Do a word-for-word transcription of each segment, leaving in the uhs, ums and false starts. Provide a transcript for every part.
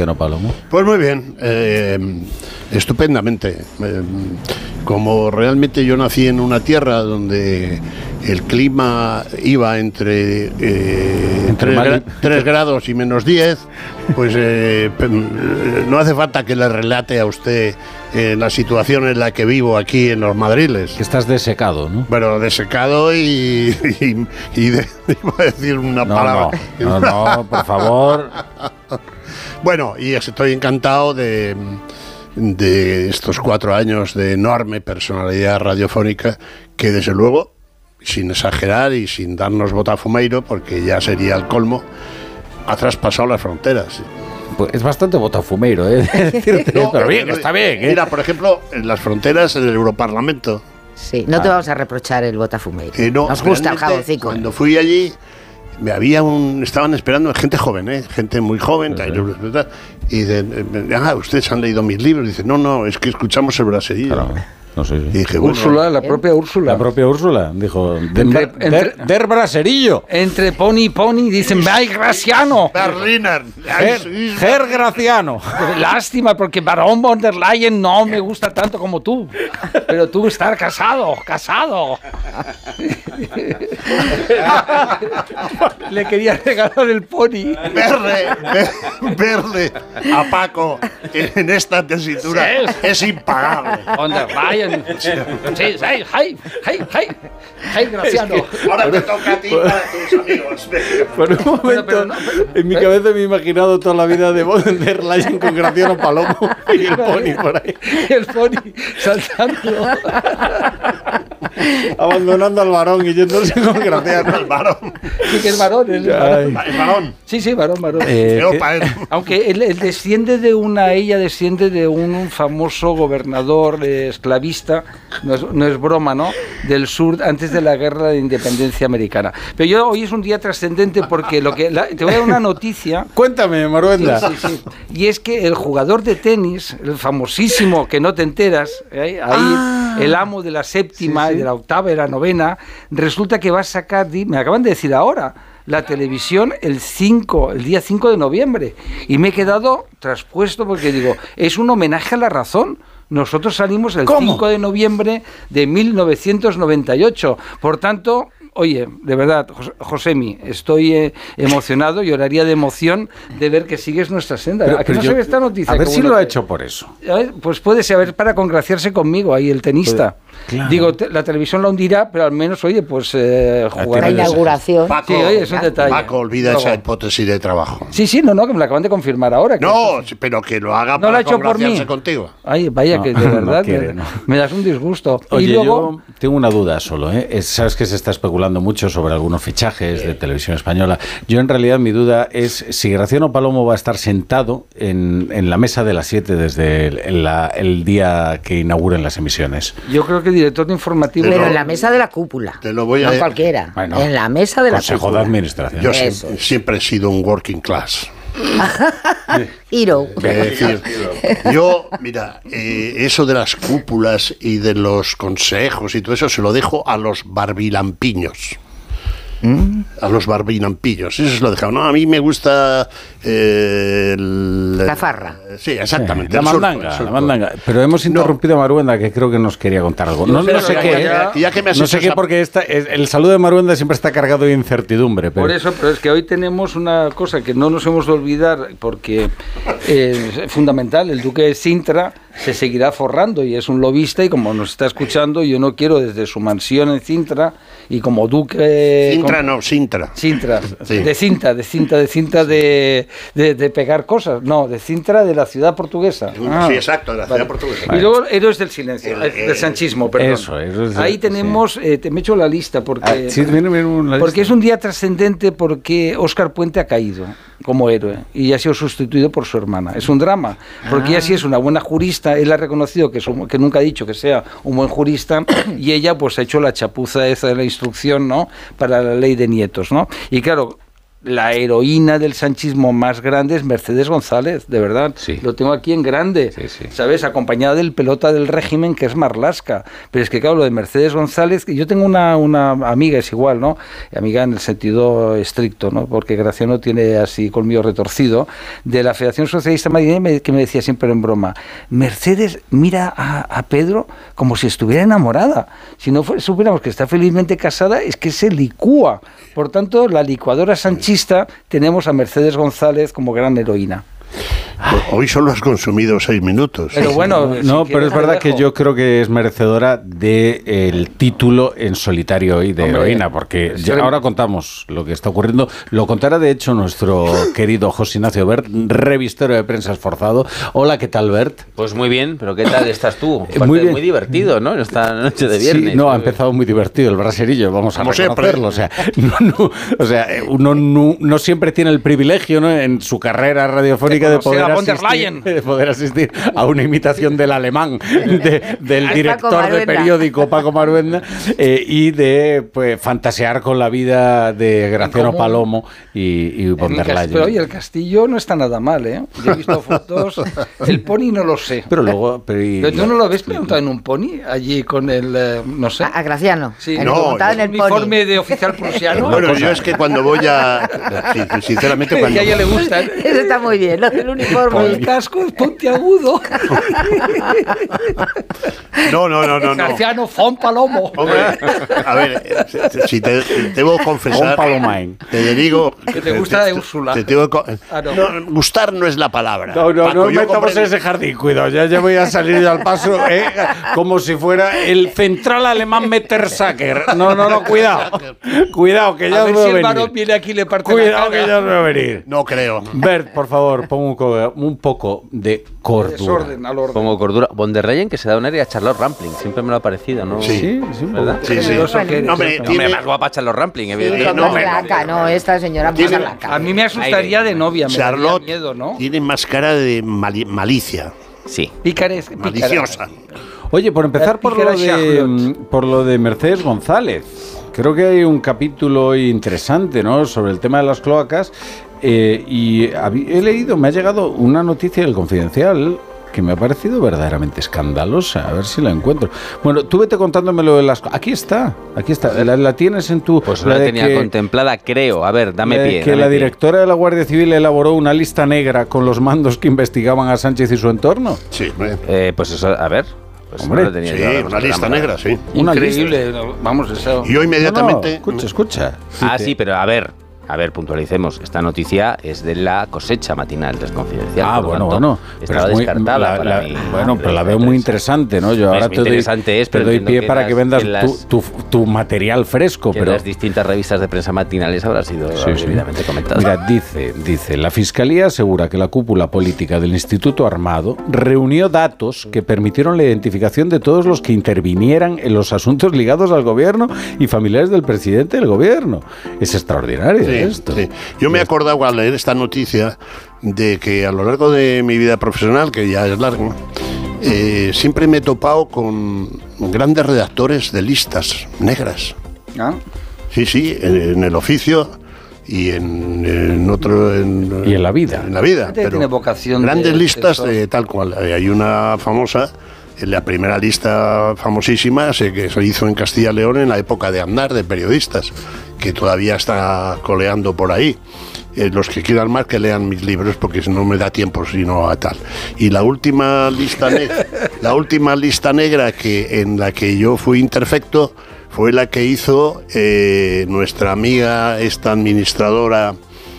Graciano Palomo? Pues muy bien, eh, estupendamente. Eh, como realmente yo nací en una tierra donde el clima iba entre, eh, Entre tres, mal... tres grados y menos diez, pues eh, no hace falta que le relate a usted eh, la situación en la que vivo aquí en los Madriles. Que estás desecado, ¿no? Bueno, desecado y, y, y de, iba a decir una no, palabra. No, no, no, por favor. Bueno, y estoy encantado de, de estos cuatro años de enorme personalidad radiofónica que, desde luego, sin exagerar y sin darnos botafumeiro, porque ya sería el colmo, ha traspasado las fronteras. Pues es bastante botafumeiro, ¿eh? No, pero bien, está bien, ¿eh? Mira, por ejemplo, en las fronteras del Europarlamento. Sí, no te vamos a reprochar el botafumeiro. Eh, no, Nos gusta el jaboncico. Cuando fui allí, me había un, estaban esperando gente joven, ¿eh? Gente muy joven. Sí, sí. Y dicen, ah, ustedes han leído mis libros. Dicen, no, no, es que escuchamos el braserillo. Claro. No sé, sí. Y dije, Úrsula, bueno, la propia Úrsula. La propia Úrsula, dijo, entre, der, entre, der braserillo. Entre Pony y Pony dicen, ¡ay, Graciano! Berliner. Ger Graciano. Lástima, porque Barón von der Leyen no me gusta tanto como tú. Pero tú estás casado, casado. Le quería regalar el Pony. Verle, ver, verle a Paco en esta tesitura sí. Es impagable. Von der Leyen. Sí, sí, hey, hey, hey, hey, hey, Graciano. Es que ahora te toca a ti para tus amigos. Por un momento, bueno, pero no, pero, en mi cabeza me he imaginado toda la vida de von der Leyen con Graciano Palomo y el Pony por ahí. El Pony saltando. Abandonando al varón y yéndose con Graciano. El varón. Sí, que es varón. Es varón. ¿El varón? Sí, sí, varón, varón. Eh, Aunque él, él desciende de una, ella desciende de un, un famoso gobernador eh, esclavista, no es, no es broma, ¿no? Del sur, antes de la guerra de independencia americana. Pero yo hoy es un día trascendente porque lo que la, te voy a dar una noticia. Cuéntame, Maruenda. Sí, sí, sí. Y es que el jugador de tenis, el famosísimo, que no te enteras, ¿eh? Ahí ah, el amo de la séptima, sí, sí. de la octava y la novena, resulta que va a sacar, me acaban de decir ahora, la televisión el cinco, el día cinco de noviembre. Y me he quedado traspuesto porque digo, es un homenaje a la razón. Nosotros salimos el ¿Cómo? cinco de noviembre de mil novecientos noventa y ocho. Por tanto, oye, de verdad, Josemi, estoy eh, emocionado, lloraría de emoción de ver que sigues nuestra senda. Pero, ¿A que pero no yo, se ve esta noticia? A ver si lo te... ha hecho por eso. Pues puede ser, para congraciarse conmigo, ahí el tenista. Claro. Digo, te, la televisión la hundirá, pero al menos, oye, pues eh, jugar. La inauguración. Paco, sí, oye, es un detalle. Paco, olvida Luego. esa hipótesis de trabajo. Sí, sí, no, no, que me la acaban de confirmar ahora. Que no, eso, pero que lo haga no para lo ha hecho por mí. Contigo. Ay, vaya, no, que de verdad no quiere, me, no. me das un disgusto. Oye, y luego, yo tengo una duda solo, ¿eh? Es, sabes que se está especulando mucho sobre algunos fichajes de Televisión Española. Yo, en realidad, mi duda es si Graciano Palomo va a estar sentado en, en la mesa de las siete desde el, el, la, el día que inauguren las emisiones. Yo creo que el director de informativo... Pero en la mesa de la cúpula. Te lo voy a... No cualquiera. Bueno, en la mesa de la Consejo cúpula. de Administración. Yo siempre, siempre he sido un working class. Hero. Es decir, yo, mira, eh, eso de las cúpulas y de los consejos y todo eso se lo dejo a los barbilampiños. ¿Mm? A los barbinampillos, eso se lo he dejado. No, a mí me gusta eh, el, la farra. Sí, exactamente. Sí, la, mandanga, sur, la mandanga. Pero hemos interrumpido no. a Maruenda, que creo que nos quería contar algo. No, no, no sé qué, ya, ya que me no sé qué, porque esta, el saludo de Maruenda siempre está cargado de incertidumbre. Pero... Por eso, pero es que hoy tenemos una cosa que no nos hemos de olvidar, porque eh, es fundamental. El duque de Sintra se seguirá forrando y es un lobista, y como nos está escuchando, yo no quiero desde su mansión en Sintra y como duque... Sintra con, no, Sintra. Sintra, sí. de cinta, de cinta, de cinta de, de, de pegar cosas, no, de Sintra de la ciudad portuguesa. Ah, sí, exacto, de la ciudad vale. portuguesa. Y luego Héroes del Silencio, el, el, del sanchismo, perdón. Eso, eso Ahí tenemos, sí. eh, te me echo la lista porque, ah, sí, viene, viene una porque lista. Es un día trascendente porque Óscar Puente ha caído como héroe y ha sido sustituido por su hermana. Es un drama, porque ah. ella sí es una buena jurista, él ha reconocido que, es un, que nunca ha dicho que sea un buen jurista y ella pues ha hecho la chapuza esa de la instrucción, ¿no?, para la ley de nietos, ¿no? Y claro, la heroína del sanchismo más grande es Mercedes González, de verdad. Sí. Lo tengo aquí en grande, sí, sí. ¿sabes? Acompañada del pelota del régimen, que es Marlaska. Pero es que, claro, lo de Mercedes González, yo tengo una, una amiga, es igual, ¿no? Amiga en el sentido estricto, ¿no? Porque Graciano tiene así colmillo retorcido, de la Federación Socialista Madrileña, que me decía siempre en broma, Mercedes mira a, a Pedro como si estuviera enamorada. Si no fue, supiéramos que está felizmente casada, es que se licúa. Por tanto, la licuadora sanchista tenemos a Mercedes González como gran heroína. Hoy solo has consumido seis minutos. Pero bueno, no, si no pero es verdad dejo. que yo creo que es merecedora del de título en solitario hoy de Hombre, heroína, porque ya ser... ahora contamos lo que está ocurriendo. Lo contará de hecho nuestro querido José Ignacio Bert, revistero de prensa esforzado. Hola, ¿qué tal, Bert? Pues muy bien, pero ¿qué tal estás tú? Muy bien. Muy divertido, ¿no? Esta noche de viernes. Sí, no, ha empezado muy divertido el braserillo, vamos a Como reconocerlo. O sea, no, no, o sea, uno no, no siempre tiene el privilegio, ¿no?, en su carrera radiofónica de, de poder asistir, de poder asistir a una imitación del alemán de, del Al director de periódico Paco Maruenda eh, y de pues fantasear con la vida de Graciano Palomo y, y von der Leyen. Pero oye, el castillo no está nada mal, ¿eh? Yo he visto fotos, el pony no lo sé. Pero luego... Pero, y, ¿Pero tú no lo ves montado en un pony? Allí con el, eh, no sé... A, a Graciano. Sí. El No, montado en el uniforme pony. de oficial prusiano. Bueno, yo es que cuando voy a... Sinceramente, cuando... Que a ella le gusta, ¿eh? Eso está muy bien, lo del uniforme. El casco es puntiagudo. No, no, no, no. no. Graciano Fon Palomo. Hombre, a ver, si te debo confesar, Un palomain. te digo Que te gusta de Úrsula. Te tengo que- Ah, no. no, gustar no es la palabra. No, no, Paco, no yo metamos comprendo- en ese jardín, cuidado, ya, ya voy a salir yo al paso, ¿eh? Como si fuera el central alemán Mettersacker. No, no, no, cuidado. Cuidado, que ya A os ver veo si el venir. varón viene aquí y le parte Cuidado, la cara. que ya os veo venir. No creo. Bert, por favor, pon un, co- un poco de cordura. Desorden, al orden. Pongo cordura. Von der Leyen, que se da un aire a Charlotte Rampling. Siempre me lo ha parecido, ¿no? Sí. Sí, sí, un ¿Verdad? poco. Sí, sí. Generoso que eres. No, hombre, No, tiene- hombre, más guapa Charlotte Rampling, Sí, evidentemente. más no, flaca, no, esta señora más Tiene- flaca. A mí me asustaría Aire. de novia, me daría Charlotte miedo, ¿no? tiene más cara de mali- malicia, Sí. Pícares, pícara. maliciosa. Oye, por empezar La por lo, pícara de, Charlotte. por lo de Mercedes González. Creo que hay un capítulo interesante, ¿no?, sobre el tema de las cloacas. Eh, y habí- he leído, me ha llegado una noticia del Confidencial que me ha parecido verdaderamente escandalosa. A ver si la encuentro. Bueno, tú vete contándome lo de las... Aquí está, aquí está. La, la tienes en tu... Pues no la de tenía que- contemplada, creo. A ver, dame la de pie. que dame la pie. directora de la Guardia Civil elaboró una lista negra con los mandos que investigaban a Sánchez y su entorno. Sí, hombre. Eh, pues eso, a ver. Pues Hombre, no lo tenía Sí, yo ahora una mismo lista programada. negra, sí. Una Increíble, no, vamos, eso. Y yo inmediatamente... No, no, escucha, escucha. Ah, Dice- sí, pero a ver, a ver, puntualicemos. Esta noticia es de la cosecha matinal del Confidencial. Ah, por lo bueno, tanto, bueno. pero Estaba es muy- descartada la- para la- mí. Bueno, pero la veo muy interesante, ¿no? Yo No, ahora es muy te doy, interesante es, te pero doy entiendo pie que para las- que vendas que las- tu, tu- tu material fresco, Que pero... las distintas revistas de prensa matinales habrá sido Sí, sí. debidamente comentado. Mira, dice, dice, la Fiscalía asegura que la cúpula política del Instituto Armado reunió datos que permitieron la identificación de todos los que intervinieran en los asuntos ligados al gobierno y familiares del presidente del gobierno. Es extraordinario Sí, esto. sí. Yo me he acordado al leer esta noticia de que a lo largo de mi vida profesional, que ya es larga, eh, siempre me he topado con grandes redactores de listas negras. ¿Ah? Sí, sí, en, en el oficio y en, en otro... En, Y en la vida. En la vida. Gente que pero tiene vocación de- grandes listas eso. de tal cual. Eh, Hay una famosa, en la primera lista famosísima se, que se hizo en Castilla y León en la época de Aznar, de periodistas, que todavía está coleando por ahí. Eh, los que quieran más que lean mis libros porque no me da tiempo sino a tal. Y la última lista negra, la última lista negra que en la que yo fui interfecto fue la que hizo eh, nuestra amiga, esta administradora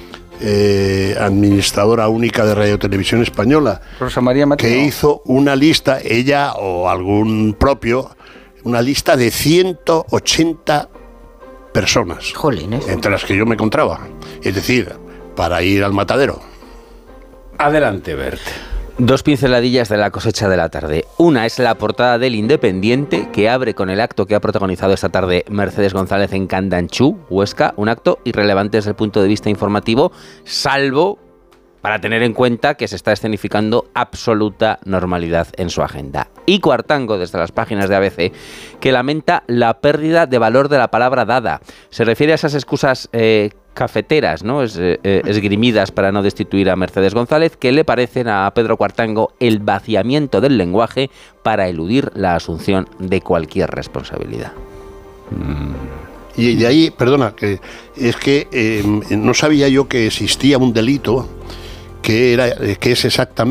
eh, administradora única de Radio Televisión Española, Rosa María Mateo. que hizo una lista, ella o algún propio, una lista de ciento ochenta personas, Jolines. entre las que yo me encontraba. Es decir, para ir al matadero. Adelante, Bert. Dos pinceladillas de la cosecha de la tarde. Una es la portada del Independiente, que abre con el acto que ha protagonizado esta tarde Mercedes González en Candanchú, Huesca. Un acto irrelevante desde el punto de vista informativo, salvo para tener en cuenta que se está escenificando absoluta normalidad en su agenda. Y Cuartango, desde las páginas de A B C, que lamenta la pérdida de valor de la palabra dada. Se refiere a esas excusas eh, cafeteras, ¿no? Es, eh, esgrimidas para no destituir a Mercedes González, que le parecen a Pedro Cuartango el vaciamiento del lenguaje para eludir la asunción de cualquier responsabilidad. Y de ahí, perdona, que es que eh, no sabía yo que existía un delito que era que es exactamente